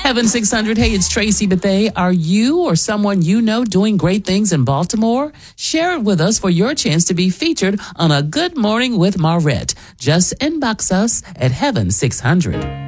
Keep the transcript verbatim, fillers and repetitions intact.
Heaven six hundred. Hey, it's Tracy Bethea. Are you or someone you know doing great things in Baltimore? Share it with us for your chance to be featured on a Good Morning with Maurette. Just inbox us at Heaven six hundred.